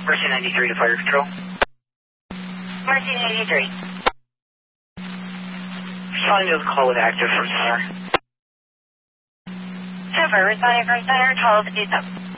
Mercy 93 to fire control. Mercy 93. Responding to the call with active from center. Trevor, responding from center, 12 east up.